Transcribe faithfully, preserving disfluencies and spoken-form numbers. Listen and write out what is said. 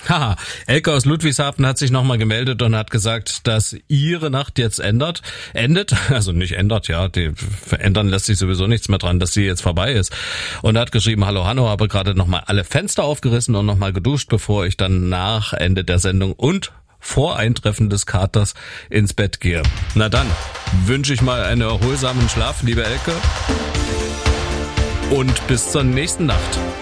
Haha, Elke aus Ludwigshafen hat sich nochmal gemeldet und hat gesagt, dass ihre Nacht jetzt ändert, endet, also nicht ändert, ja, die verändern lässt sich sowieso nichts mehr dran, dass sie jetzt vorbei ist. Und hat geschrieben, hallo Hanno, habe gerade nochmal alle Fenster aufgerissen und nochmal geduscht, bevor ich dann nach Ende der Sendung und vor Eintreffen des Katers ins Bett gehe. Na dann, wünsche ich mal einen erholsamen Schlaf, liebe Elke. Und bis zur nächsten Nacht.